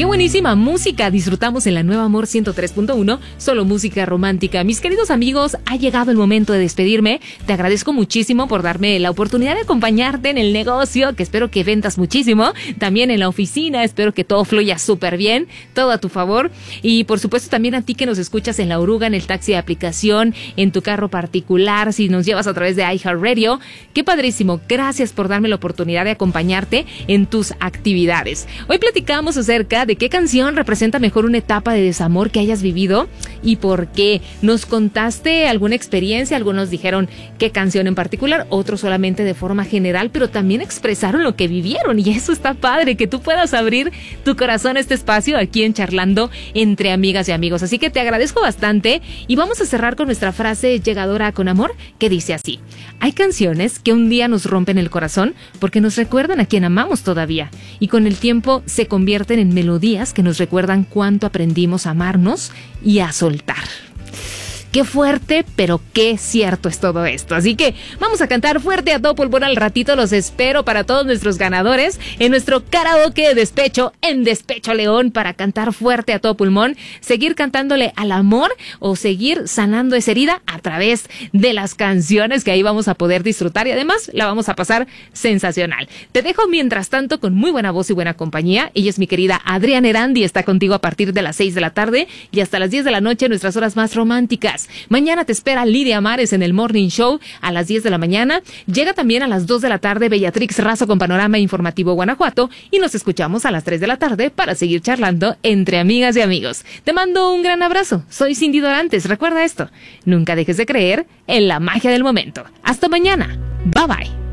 buenísima música disfrutamos en la Nueva Amor 103.1, solo música romántica. Mis queridos amigos, ha llegado el momento de despedirme. Te agradezco muchísimo por darme la oportunidad de acompañarte en el negocio, que espero que vendas muchísimo. También en la oficina, espero que todo fluya súper bien, todo a tu favor. Y por supuesto también a ti que nos escuchas en la oruga, en el taxi de aplicación, en tu carro particular, si nos llevas a través de iHeartRadio. Qué padrísimo. Gracias por darme la oportunidad de acompañarte en tus actividades. Hoy platicamos acerca de qué canción representa mejor una etapa de desamor que hayas vivido y por qué. Nos contaste alguna experiencia, algunos dijeron qué canción en particular, otros solamente de forma general, pero también expresaron lo que vivieron y eso está padre, que tú puedas abrir tu corazón a este espacio aquí en Charlando entre amigas y amigos. Así que te agradezco bastante y vamos a cerrar con nuestra frase llegadora con amor que dice así: hay canciones que un día nos rompen el corazón porque nos recuerdan a quien amamos todavía y con el tiempo se convierten en melodías que nos recuerdan cuánto aprendimos a amarnos y a soltar. Qué fuerte, pero qué cierto es todo esto. Así que vamos a cantar fuerte a todo pulmón al ratito. Los espero para todos nuestros ganadores en nuestro karaoke de despecho en Despecho León para cantar fuerte a todo pulmón, seguir cantándole al amor o seguir sanando esa herida a través de las canciones que ahí vamos a poder disfrutar y además la vamos a pasar sensacional. Te dejo mientras tanto con muy buena voz y buena compañía. Ella es mi querida Adriana Erandi, está contigo a partir de las 6 de la tarde y hasta las 10 de la noche, nuestras horas más románticas. Mañana te espera Lidia Mares en el Morning Show a las 10 de la mañana. Llega también a las 2 de la tarde Bellatrix Razo con Panorama Informativo Guanajuato y nos escuchamos a las 3 de la tarde para seguir charlando entre amigas y amigos. Te mando un gran abrazo. Soy Cindy Dorantes. Recuerda esto: nunca dejes de creer en la magia del momento. Hasta mañana. Bye bye.